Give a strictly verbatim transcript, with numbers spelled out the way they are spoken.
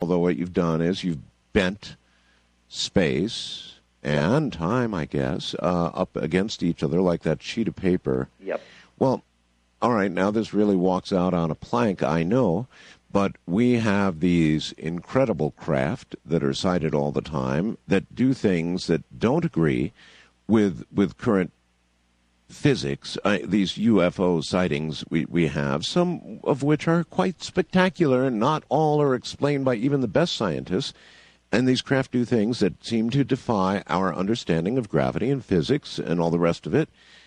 although what you've done is you've bent space and time, I guess, uh, up against each other like that sheet of paper. Yep. Well, all right, now this really walks out on a plank, I know, but we have these incredible craft that are sighted all the time that do things that don't agree with with current physics. Uh, these U F O sightings we, we have, some of which are quite spectacular, and not all are explained by even the best scientists. And these craft do things that seem to defy our understanding of gravity and physics and all the rest of it.